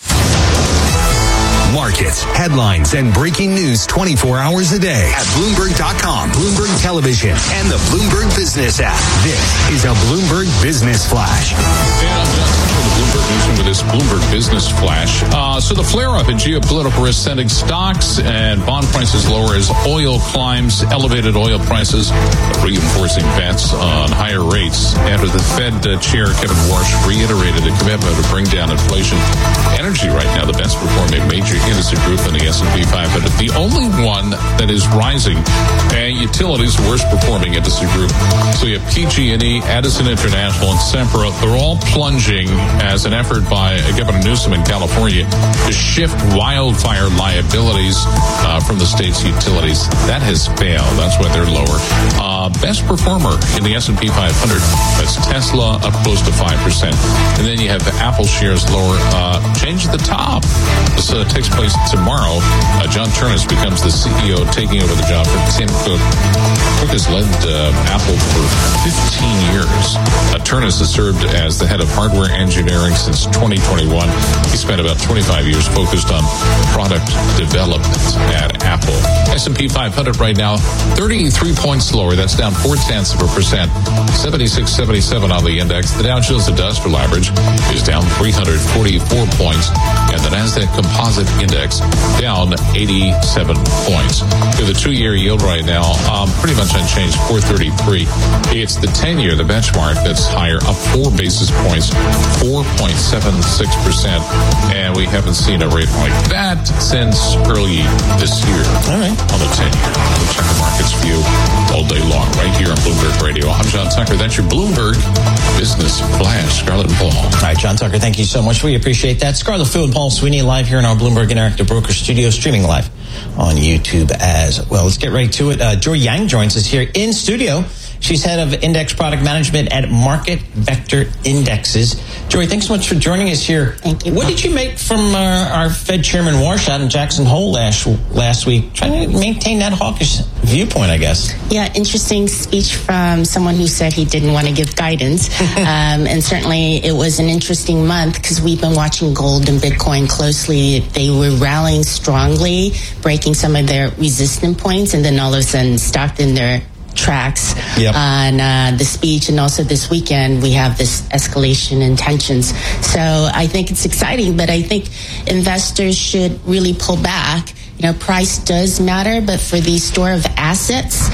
Markets, headlines, and breaking news twenty-four hours a day at Bloomberg dot com, Bloomberg Television, and the Bloomberg Business app. This is a Bloomberg Business Flash. And I'm Justin for the Bloomberg Newsroom with this Bloomberg Business Flash. Uh, so the flare-up in geopolitical risk sending stocks and bond prices lower as oil climbs. Elevated oil prices reinforcing bets on higher rates after the Fed uh, chair Kevin Warsh reiterated a commitment to bring down inflation. Energy right now the best performing major industry group in the S and P five hundred. The only one that is rising, and utilities the worst performing industry group. So you have P G and E, Edison International, and Sempra. They're all plunging as an effort by Governor Newsom in California to shift wildfire liabilities uh, from the state's utilities. That has failed. That's why they're lower. Uh, best performer in the S and P five hundred, that's Tesla, up close to five percent. And then you have Apple shares lower. Uh, change at the top. This uh, takes place tomorrow. Uh, John Ternus becomes the C E O, taking over the job from Tim Cook. Cook has led uh, Apple for fifteen years. Uh, Ternus has served as the head of hardware engineering since twenty twenty-one. He spent about twenty-five years focused on product development at Apple. S and P five hundred right now, thirty-three points lower. That's down four tenths of a percent. seventy-six seventy-seven on the index. The Dow Jones Industrial Average is down three hundred forty-four points. And the Nasdaq Composite Index down eighty-seven points. For the two-year yield right now, um, pretty much unchanged, four thirty-three. It's the ten-year, the benchmark, that's higher, up four basis points, four point seven six percent. And we haven't seen a rate like that since early this year. All right. On the ten-year. We'll check the markets view all day long right here on Bloomberg Radio. I'm John Tucker. That's your Bloomberg Business Flash. Scarlett and Paul. All right, John Tucker, thank you so much. We appreciate that. Scarlett Fu and Paul Sweeney live here in our Bloomberg Interactive Broker Studio, streaming live on YouTube as well. Let's get right to it. Uh, Joy Yang joins us here in studio. She's head of index product management at Market Vector Indexes. Joy, thanks so much for joining us here. Thank you. What did you make from uh, our Fed Chairman Warsh out in Jackson Hole last last week? Trying to maintain that hawkish viewpoint, I guess. Yeah, interesting speech from someone who said he didn't want to give guidance. um, and certainly it was an interesting month because we've been watching gold and Bitcoin closely. They were rallying strongly, breaking some of their resistance points, and then all of a sudden stopped in their tracks yep. on uh, the speech. And also this weekend we have this escalation in tensions. So I think it's exciting, but I think investors should really pull back. You know, price does matter, but for the store of assets,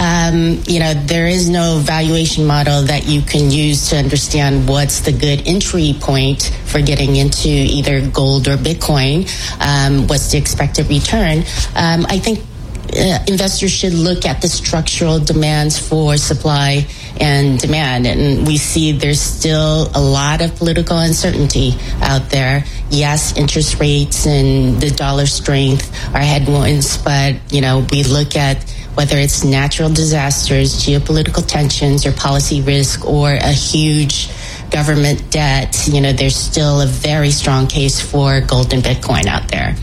um, you know, there is no valuation model that you can use to understand what's the good entry point for getting into either gold or Bitcoin. Um, what's the expected return? Um, I think Uh, investors should look at the structural demands for supply and demand. And we see there's still a lot of political uncertainty out there. Yes, interest rates and the dollar strength are headwinds, but, you know, we look at whether it's natural disasters, geopolitical tensions, or policy risk, or a huge government debt, you know, there's still a very strong case for gold and Bitcoin out there.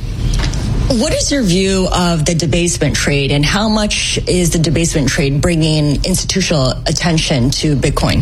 What is your view of the debasement trade, and how much is the debasement trade bringing institutional attention to Bitcoin?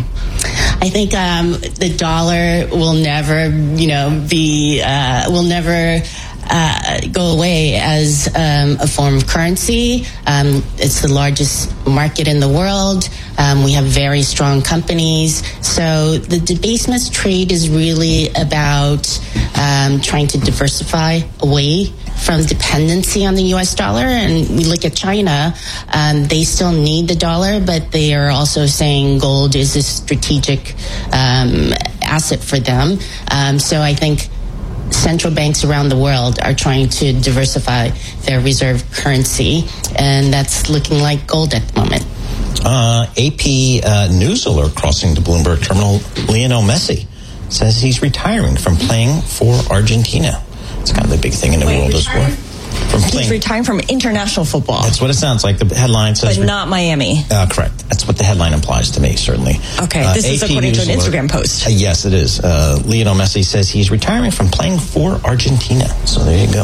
I think um, the dollar will never, you know, be uh, will never. Uh, go away as um, a form of currency. Um, it's the largest market in the world. Um, we have very strong companies. So the debasement trade is really about um, trying to diversify away from dependency on the U S dollar. And we look at China, um, they still need the dollar, but they are also saying gold is a strategic um, asset for them. Um, so I think central banks around the world are trying to diversify their reserve currency, and that's looking like gold at the moment. Uh, A P uh, News alert crossing the Bloomberg terminal. Lionel Messi says he's retiring from playing for Argentina. It's kind of the big thing in the Wait, world as well. From He's playing. retiring from international football. That's what it sounds like. The headline says, but not Miami. Uh, correct. That's what the headline implies to me, certainly. Okay, Uh, this is A P according to an News alert. Instagram post. Uh, yes, it is. Uh, Lionel Messi says he's retiring from playing for Argentina. So there you go.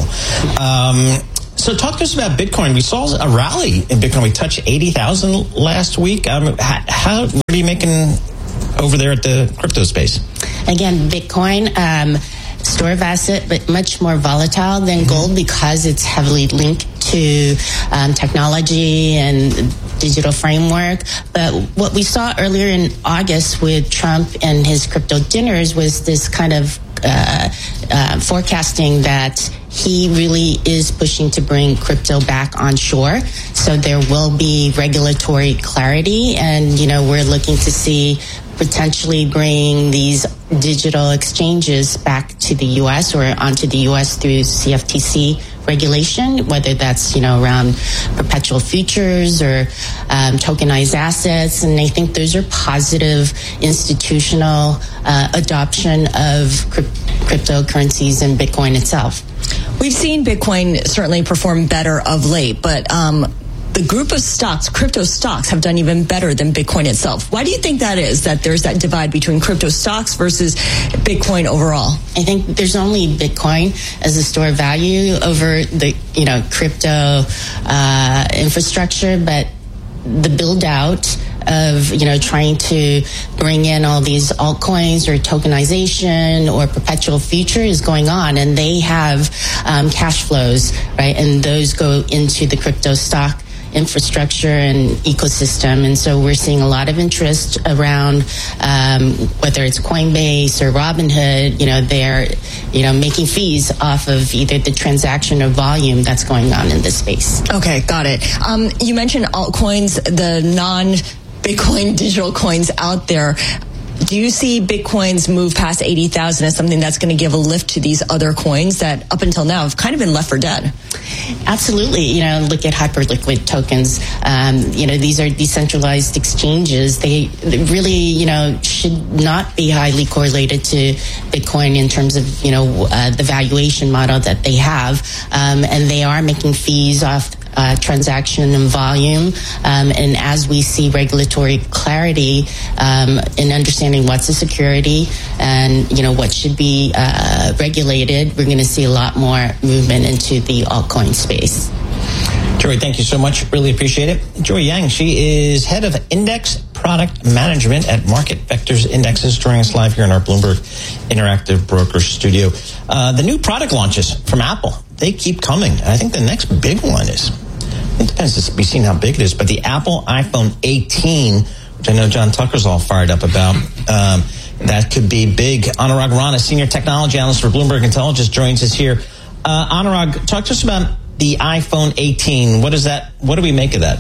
Um, so talk to us about Bitcoin. We saw a rally in Bitcoin. We touched eighty thousand last week. Um, how, how what are you making over there at the crypto space? Again, Bitcoin, um, store of asset, but much more volatile than gold because it's heavily linked to um, technology and digital framework. But what we saw earlier in August with Trump and his crypto dinners was this kind of uh, uh, forecasting that he really is pushing to bring crypto back on shore. So there will be regulatory clarity, and, you know, we're looking to see potentially bring these digital exchanges back to the U S or onto the U S through C F T C regulation, whether that's, you know, around perpetual futures or um, tokenized assets. And I think those are positive institutional uh, adoption of crypt- cryptocurrencies and Bitcoin itself. We've seen Bitcoin certainly perform better of late, but um, the group of stocks, crypto stocks, have done even better than Bitcoin itself. Why do you think that is, that there's that divide between crypto stocks versus Bitcoin overall? I think there's only Bitcoin as a store of value over the, you know, crypto uh, infrastructure, but the build out of, you know, trying to bring in all these altcoins or tokenization or perpetual future is going on, and they have um, cash flows, right? And those go into the crypto stock infrastructure and ecosystem. And so we're seeing a lot of interest around um, whether it's Coinbase or Robinhood, you know, they're, you know, making fees off of either the transaction or volume that's going on in this space. Okay, got it. Um, you mentioned altcoins, the non-Bitcoin digital coins out there. Do you see Bitcoins move past eighty thousand as something that's going to give a lift to these other coins that up until now have kind of been left for dead? Absolutely. You know, look at hyperliquid tokens. Um, you know, these are decentralized exchanges. They, they really, you know, should not be highly correlated to Bitcoin in terms of, you know, uh, the valuation model that they have. Um, and they are making fees off Uh, transaction and volume, um, and as we see regulatory clarity um, in understanding what's a security and, you know, what should be uh, regulated, we're going to see a lot more movement into the altcoin space. Joy, thank you so much. Really appreciate it. Joy Yang, she is head of index product management at Market Vectors Indexes, joining us live here in our Bloomberg Interactive Broker studio. Uh, the new product launches from Apple, they keep coming. I think the next big one is, it depends to be seen how big it is, but the Apple iPhone eighteen, which I know John Tucker's all fired up about, um, that could be big. Anurag Rana, senior technology analyst for Bloomberg Intelligence, joins us here. Uh, Anurag, talk to us about the iPhone eighteen. What is that? What do we make of that?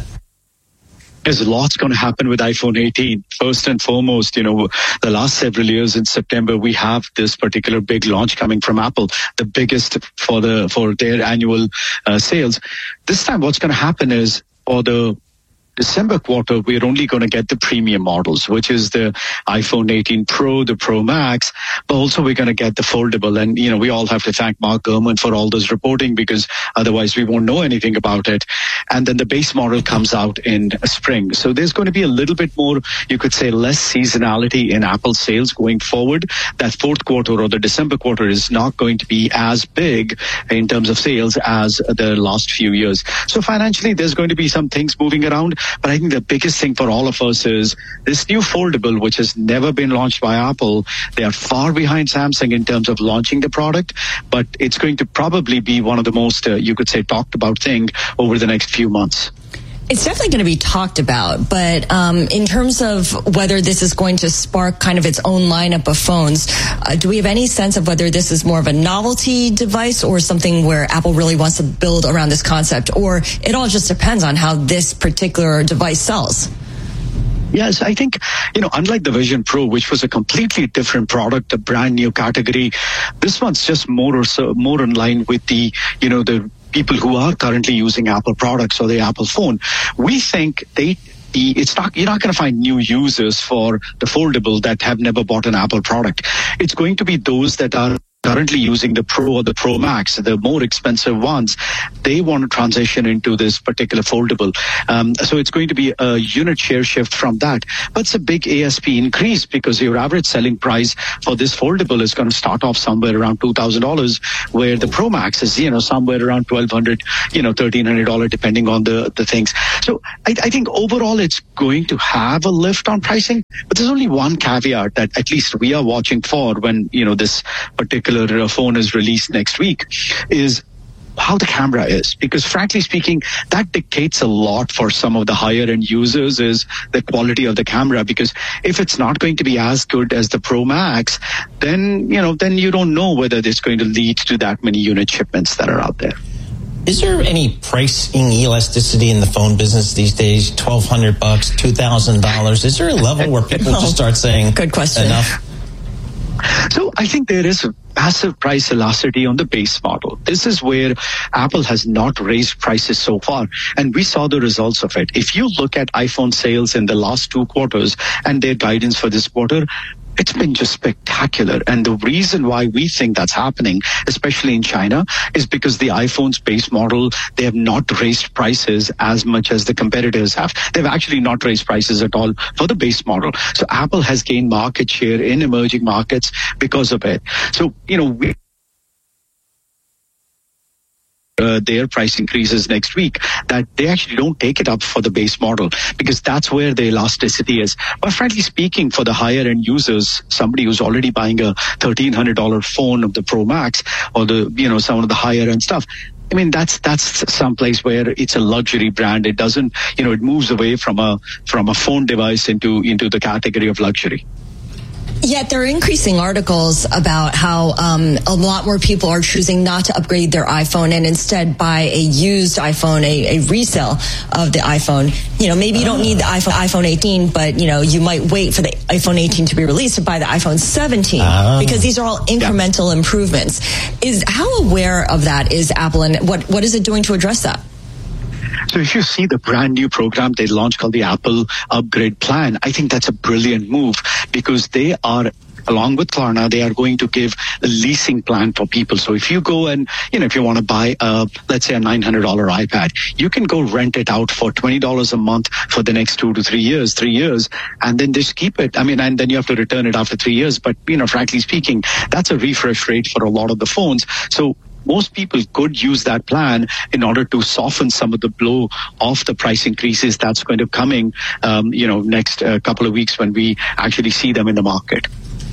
There's lots going to happen with iPhone eighteen. First and foremost, you know, the last several years in September, we have this particular big launch coming from Apple, the biggest for the for their annual uh, sales. This time, what's going to happen is for the December quarter, we're only going to get the premium models, which is the iPhone eighteen Pro, the Pro Max, but also we're going to get the foldable. And, you know, we all have to thank Mark Gurman for all this reporting because otherwise we won't know anything about it. And then the base model comes out in spring. So there's going to be a little bit more, you could say, less seasonality in Apple sales going forward. That fourth quarter or the December quarter is not going to be as big in terms of sales as the last few years. So financially, there's going to be some things moving around. But I think the biggest thing for all of us is this new foldable, which has never been launched by Apple. They are far behind Samsung in terms of launching the product, but it's going to probably be one of the most, uh, you could say, talked about thing over the next few months. It's definitely going to be talked about, but um, in terms of whether this is going to spark kind of its own lineup of phones, uh, do we have any sense of whether this is more of a novelty device or something where Apple really wants to build around this concept, or it all just depends on how this particular device sells? Yes, I think, you know, unlike the Vision Pro, which was a completely different product, a brand new category, this one's just more or so, more in line with the, you know, the people who are currently using Apple products or the Apple phone. We think they it's not, you're not going to find new users for the foldable that have never bought an Apple product. It's going to be those that are currently using the Pro or the Pro Max, the more expensive ones. They want to transition into this particular foldable. Um, so it's going to be a unit share shift from that. But it's a big A S P increase because your average selling price for this foldable is going to start off somewhere around two thousand dollars, where the Pro Max is, you know, somewhere around twelve hundred dollars, you know, thirteen hundred dollars, depending on the, the things. So I, I think overall it's going to have a lift on pricing, but there's only one caveat that at least we are watching for when, you know, this particular phone is released next week, is how the camera is, because frankly speaking, that dictates a lot for some of the higher end users, is the quality of the camera. Because if it's not going to be as good as the Pro Max, then, you know, then you don't know whether it's going to lead to that many unit shipments that are out there. Is there any pricing elasticity in the phone business these days? twelve hundred bucks, two thousand dollars. Is there a level where people just start saying, good question, enough? So I think there is a massive price elasticity on the base model. This is where Apple has not raised prices so far, and we saw the results of it. If you look at iPhone sales in the last two quarters and their guidance for this quarter, it's been just spectacular. And the reason why we think that's happening, especially in China, is because the iPhone's base model, they have not raised prices as much as the competitors have. They've actually not raised prices at all for the base model. So Apple has gained market share in emerging markets because of it. So, you know, we Uh, their price increases next week, that they actually don't take it up for the base model, because that's where the elasticity is. But frankly speaking, for the higher end users, somebody who's already buying a thirteen hundred dollars phone of the Pro Max or the, you know, some of the higher end stuff, I mean, that's that's someplace where it's a luxury brand. It doesn't, you know, it moves away from a from a phone device into into the category of luxury. Yet there are increasing articles about how um, a lot more people are choosing not to upgrade their iPhone and instead buy a used iPhone, a, a resale of the iPhone. You know, maybe you don't need the iPhone, iPhone eighteen, but, you know, you might wait for the iPhone eighteen to be released to buy the iPhone seventeen, uh, because these are all incremental yeah. improvements. Is how aware of that is Apple, and what what is it doing to address that? So if you see the brand new program they launched called the Apple Upgrade Plan, I think that's a brilliant move, because they are, along with Klarna, they are going to give a leasing plan for people. So if you go and, you know, if you want to buy, a, let's say a nine hundred dollars iPad, you can go rent it out for twenty dollars a month for the next two to three years, three years, and then just keep it. I mean, and then you have to return it after three years. But, you know, frankly speaking, that's a refresh rate for a lot of the phones. So most people could use that plan in order to soften some of the blow of the price increases that's going to coming, um, you know, next uh, couple of weeks when we actually see them in the market.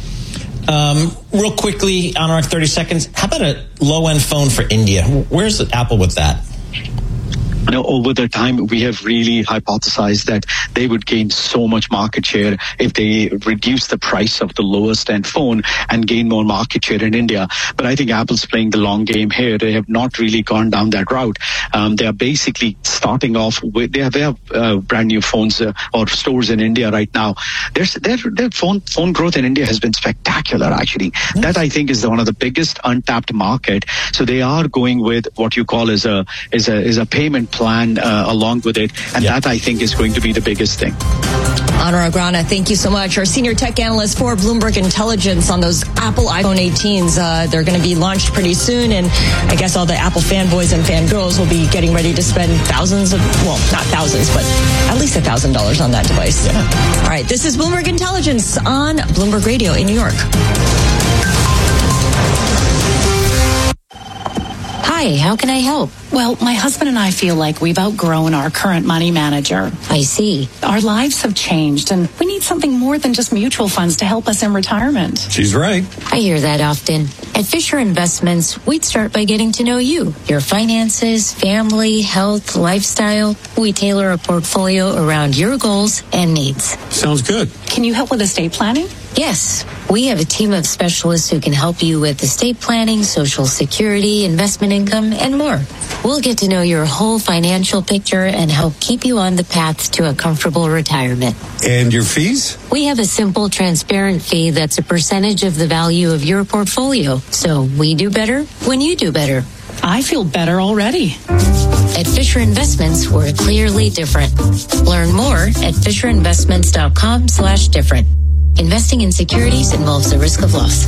Um, real quickly, on our thirty seconds, how about a low-end phone for India? Where's Apple with that? You know, over the time, we have really hypothesized that they would gain so much market share if they reduce the price of the lowest end phone and gain more market share in India. But I think Apple's playing the long game here. They have not really gone down that route. Um, they are basically starting off with, they have, they have uh, brand new phones uh, or stores in India right now. There's, their, their phone, phone growth in India has been spectacular, actually. Yes. That, I think, is one of the biggest untapped market. So they are going with what you call as a, is a, is a payment plan uh, along with it. And yep. that, I think, is going to be the biggest thing. Anurag Rana, thank you so much. Our senior tech analyst for Bloomberg Intelligence on those Apple iPhone eighteens. Uh, they're going to be launched pretty soon, and I guess all the Apple fanboys and fangirls will be getting ready to spend thousands of, well, not thousands, but at least a thousand dollars on that device. Yeah. All right, this is Bloomberg Intelligence on Bloomberg Radio in New York. Hi, how can I help? Well, my husband and I feel like we've outgrown our current money manager. I see. Our lives have changed, and we need something more than just mutual funds to help us in retirement. She's right. I hear that often. At Fisher Investments, we'd start by getting to know you, your finances, family, health, lifestyle. We tailor a portfolio around your goals and needs. Sounds good. Can you help with estate planning? Yes, we have a team of specialists who can help you with estate planning, Social Security, investment income, and more. We'll get to know your whole financial picture and help keep you on the path to a comfortable retirement. And your fees? We have a simple, transparent fee that's a percentage of the value of your portfolio. So we do better when you do better. I feel better already. At Fisher Investments, we're clearly different. Learn more at FisherInvestments.com slash different. Investing in securities involves the risk of loss.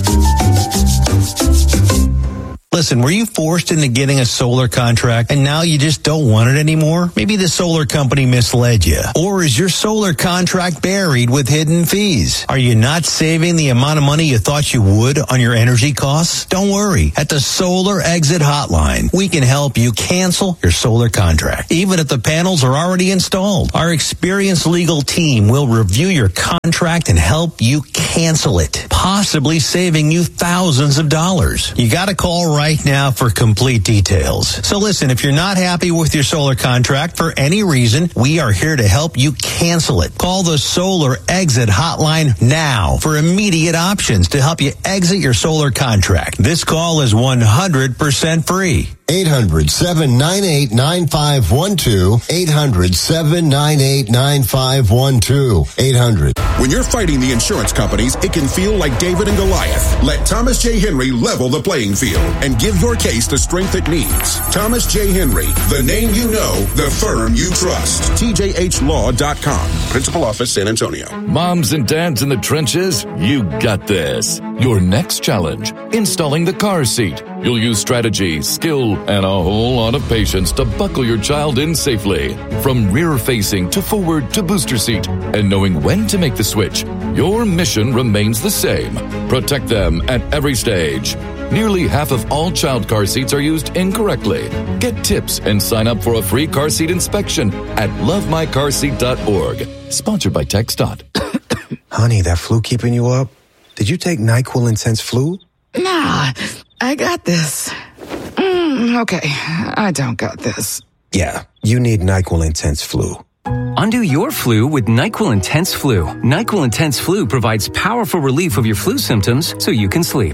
Listen, were you forced into getting a solar contract and now you just don't want it anymore? Maybe the solar company misled you. Or is your solar contract buried with hidden fees? Are you not saving the amount of money you thought you would on your energy costs? Don't worry. At the Solar Exit Hotline, we can help you cancel your solar contract, even if the panels are already installed. Our experienced legal team will review your contract and help you cancel it, possibly saving you thousands of dollars. You got to call right right now for complete details. So listen, if you're not happy with your solar contract for any reason, we are here to help you cancel it. Call the Solar Exit Hotline now for immediate options to help you exit your solar contract. This call is one hundred percent free. eight hundred, seven nine eight, nine five one two. eight hundred, seven nine eight, nine five one two. eight hundred. When you're fighting the insurance companies, it can feel like David and Goliath. Let Thomas J. Henry level the playing field and give your case the strength it needs. Thomas J. Henry, the name you know, the firm you trust. T J H law dot com. Principal Office, San Antonio. Moms and dads in the trenches, you got this. Your next challenge, installing the car seat. You'll use strategy, skill, and a whole lot of patience to buckle your child in safely. From rear-facing to forward to booster seat. And knowing when to make the switch, your mission remains the same. Protect them at every stage. Nearly half of all child car seats are used incorrectly. Get tips and sign up for a free car seat inspection at love my car seat dot org. Sponsored by TxDOT. Honey, that flu keeping you up? Did you take NyQuil Intense Flu? Nah, I got this. Mm, okay, I don't got this. Yeah, you need NyQuil Intense Flu. Undo your flu with NyQuil Intense Flu. NyQuil Intense Flu provides powerful relief of your flu symptoms so you can sleep.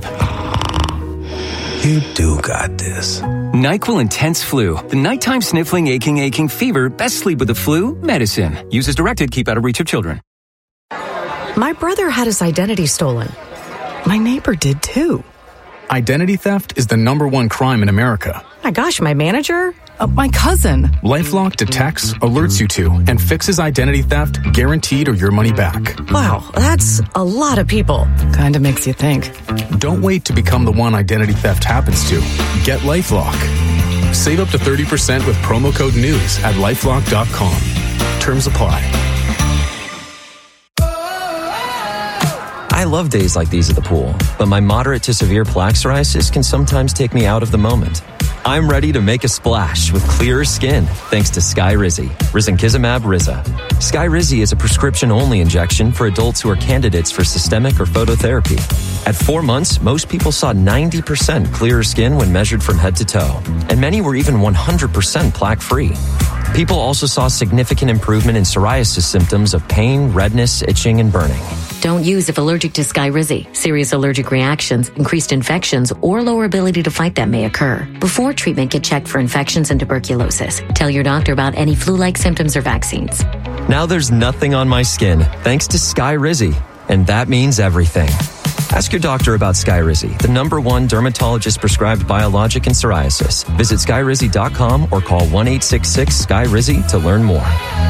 You do got this. NyQuil Intense Flu. The nighttime sniffling, aching, aching fever. Best sleep with the flu medicine. Use as directed. Keep out of reach of children. My brother had his identity stolen. My neighbor did too. Identity theft is the number one crime in America. My gosh, my manager? Uh, my cousin. LifeLock detects, alerts you to, and fixes identity theft guaranteed or your money back. Wow, that's a lot of people. Kinda makes you think. Don't wait to become the one identity theft happens to. Get LifeLock. Save up to thirty percent with promo code NEWS at lifelock dot com. Terms apply. I love days like these at the pool, but my moderate to severe plaque psoriasis can sometimes take me out of the moment. I'm ready to make a splash with clearer skin thanks to Skyrizi, risankizumab Riza. Skyrizi is a prescription-only injection for adults who are candidates for systemic or phototherapy. At four months, most people saw ninety percent clearer skin when measured from head to toe, and many were even one hundred percent plaque-free. People also saw significant improvement in psoriasis symptoms of pain, redness, itching, and burning. Don't use if allergic to Skyrizi. Serious allergic reactions, increased infections, or lower ability to fight them may occur. Before treatment, get checked for infections and tuberculosis. Tell your doctor about any flu-like symptoms or vaccines. Now there's nothing on my skin thanks to Skyrizi, and that means everything. Ask your doctor about Skyrizi, the number one dermatologist-prescribed biologic in psoriasis. Visit skyrizi dot com or call one eight six six Sky Rizzi to learn more.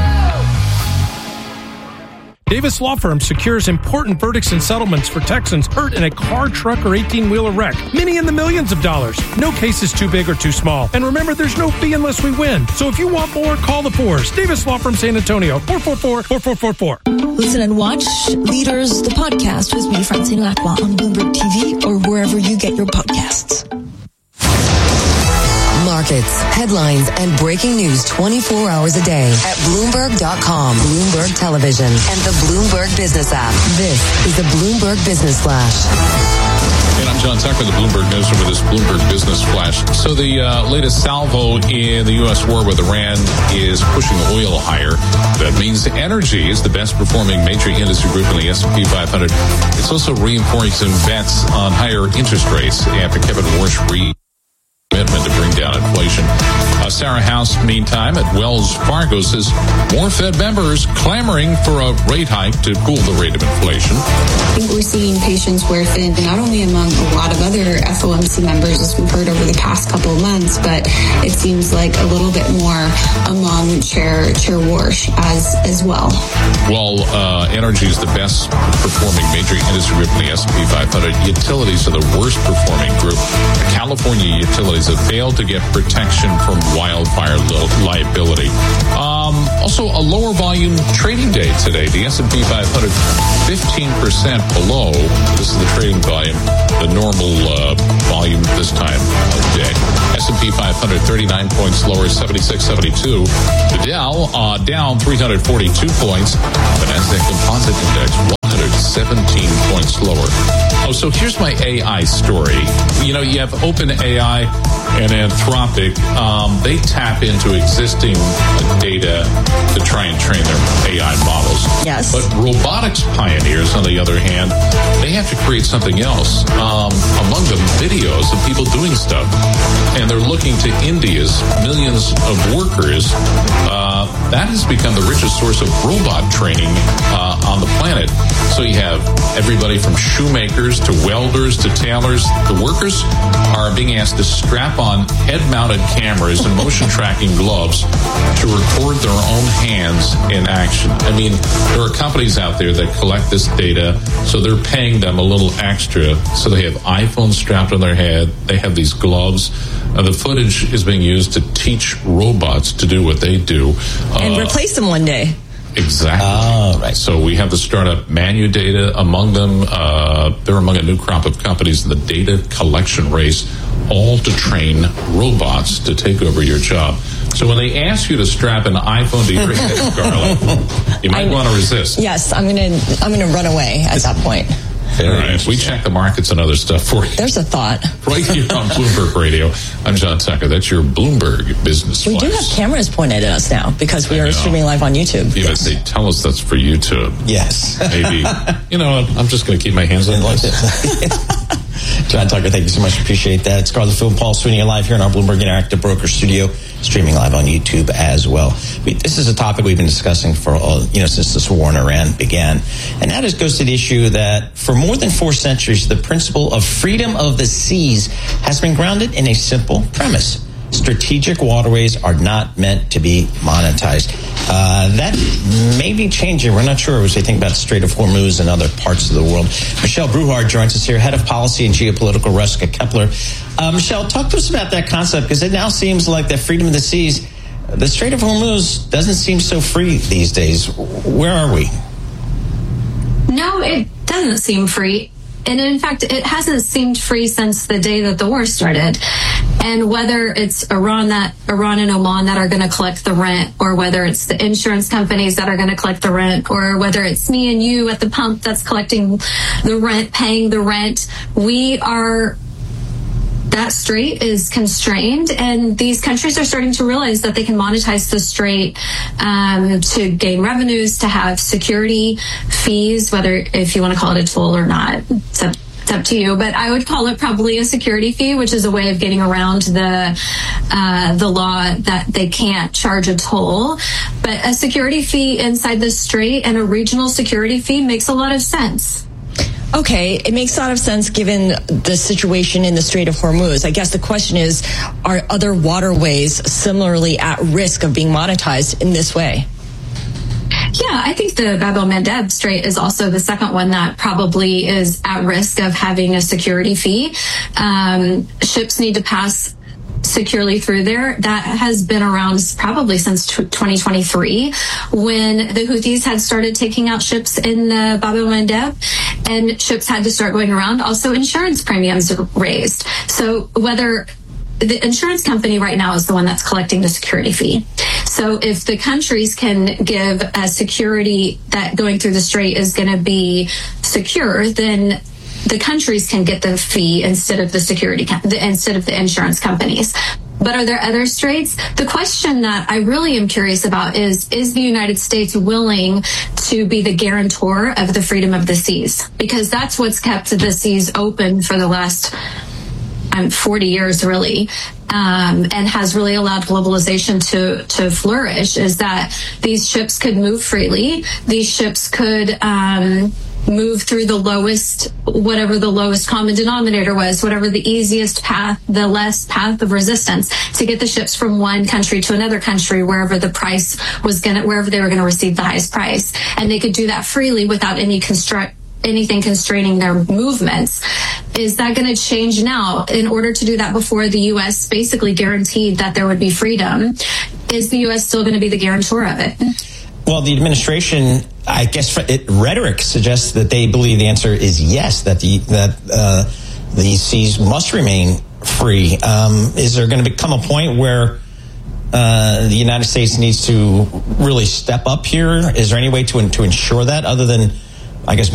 Davis Law Firm secures important verdicts and settlements for Texans hurt in a car, truck, or eighteen-wheeler wreck. Many in the millions of dollars. No case is too big or too small. And remember, there's no fee unless we win. So if you want more, call the fours. Davis Law Firm San Antonio, four four four, four four four four. Listen and watch Leaders, the podcast with me, Francine Lacroix, on Bloomberg T V or wherever you get your podcasts. Markets, headlines, and breaking news twenty-four hours a day at Bloomberg dot com, Bloomberg Television, and the Bloomberg Business app. This is the Bloomberg Business Flash. And I'm John Tucker, the Bloomberg News over this Bloomberg Business Flash. So the uh, latest salvo in the U S war with Iran is pushing oil higher. That means energy is the best performing major industry group in the S and P five hundred. It's also reinforcing bets on higher interest rates after Kevin Warsh re- commitment to bring down inflation. Uh, Sarah House, meantime, at Wells Fargo says more Fed members clamoring for a rate hike to cool the rate of inflation. I think we're seeing patience wear thin, not only among a lot of other F O M C members, as we've heard over the past couple of months, but it seems like a little bit more among Chair Chair Warsh as as well. While uh, energy is the best performing major industry group in the S and P five hundred, utilities are the worst performing group. California utilities have failed to get protection from wildfire liability. Um, also, a lower volume trading day today. The S and P five hundred, fifteen percent below. This is the trading volume, the normal uh, volume this time of day. S and P five hundred, thirty-nine points lower, seventy-six seventy-two. The Dow uh, down three hundred forty-two points. The Nasdaq Composite Index, one hundred seventeen points lower. Oh, so here's my A I story. You know, you have OpenAI and Anthropic. Um, they tap into existing data to try and train their A I models. Yes. But robotics pioneers, on the other hand, they have to create something else. Um, among them, videos of people doing stuff. And they're looking to India's millions of workers. Uh, that has become the richest source of robot training uh, on the planet. So you have everybody from shoemakers to welders to tailors. The workers are being asked to strap on head-mounted cameras and motion tracking gloves to record their own hands in action. I mean, there are companies out there that collect this data, so they're paying them a little extra. So they have iPhones strapped on their head. They have these gloves. Uh, the footage is being used to teach robots to do what they do. And uh, replace them one day. Exactly. Oh, right. So we have the startup ManuData among them. Uh, they're among a new crop of companies in the data collection race, all to train robots to take over your job. So when they ask you to strap an iPhone to your head, Scarlett, you might want to resist. Yes, I'm gonna I'm gonna run away at that point. All right. We check the markets and other stuff for you. There's a thought. Right here on Bloomberg Radio. I'm John Tucker. That's your Bloomberg Business We Flash. do have cameras pointed at us now because we are streaming live on YouTube. Yeah, yes. But they tell us that's for YouTube. Yes. Maybe. You know what? I'm just going to keep my hands on this. John Tucker, thank you so much. Appreciate that. Scarlett Phil and Paul Sweeney are live here in our Bloomberg Interactive Broker Studio, streaming live on YouTube as well. We, this is a topic we've been discussing for all, you know, since this war in Iran began. And that just goes to the issue that for more than four centuries, the principle of freedom of the seas has been grounded in a simple premise. Strategic waterways are not meant to be monetized. Uh, that may be changing. We're not sure as we think about the Strait of Hormuz and other parts of the world. Michelle Bruhard joins us here, head of policy and geopolitical risk at Kepler. Uh, Michelle, talk to us about that concept, because it now seems like the freedom of the seas, the Strait of Hormuz doesn't seem so free these days. Where are we? No, it doesn't seem free. And in fact, it hasn't seemed free since the day that the war started. And whether it's Iran that Iran and Oman that are going to collect the rent, or whether it's the insurance companies that are going to collect the rent, or whether it's me and you at the pump that's collecting the rent, paying the rent, we are, that strait is constrained, and these countries are starting to realize that they can monetize the strait um, to gain revenues, to have security fees, whether if you want to call it a toll or not. It's up, it's up to you, but I would call it probably a security fee, which is a way of getting around the uh, the law that they can't charge a toll. But a security fee inside the strait and a regional security fee makes a lot of sense. Okay, it makes a lot of sense given the situation in the Strait of Hormuz. I guess the question is, are other waterways similarly at risk of being monetized in this way? Yeah, I think the Bab el-Mandeb Strait is also the second one that probably is at risk of having a security fee. Um, ships need to pass securely through there. That has been around probably since twenty twenty-three, when the Houthis had started taking out ships in the Bab el-Mandeb, and ships had to start going around. Also, insurance premiums are raised. So whether the insurance company right now is the one that's collecting the security fee. So if the countries can give a security that going through the strait is going to be secure, then the countries can get the fee instead of the security, instead of the insurance companies. But are there other straits? The question that I really am curious about is, is the United States willing to be the guarantor of the freedom of the seas? Because that's what's kept the seas open for the last um, forty years, really, um, and has really allowed globalization to, to flourish, is that these ships could move freely. These ships could... Um, move through the lowest, whatever the lowest common denominator was, whatever the easiest path, the less path of resistance to get the ships from one country to another country, wherever the price was going to, wherever they were going to receive the highest price. And they could do that freely without any construct, anything constraining their movements. Is that going to change now? In order to do that before the U S basically guaranteed that there would be freedom, is the U S still going to be the guarantor of it? Well, the administration, I guess, it, rhetoric suggests that they believe the answer is yes, that the that uh, the seas must remain free. Um, is there going to become a point where uh, the United States needs to really step up here? Is there any way to to ensure that, other than, I guess,